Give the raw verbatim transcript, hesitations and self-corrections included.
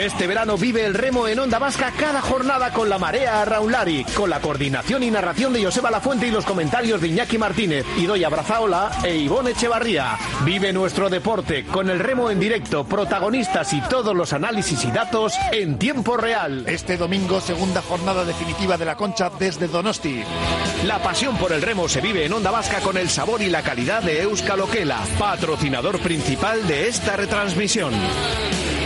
Este verano vive el remo en Onda Vasca cada jornada con la marea Arraunlari, con la coordinación y narración de Joseba Lafuente y los comentarios de Iñaki Martínez, Idoia Brazaola e Ivone Echevarría. Vive nuestro deporte con el remo en directo, protagonistas y todos los análisis y datos en tiempo real. Este domingo, segunda jornada definitiva de la Concha desde Donosti. La pasión por el remo se vive en Onda Vasca con el sabor y la calidad de Euskal Okela, patrocinador principal de esta retransmisión.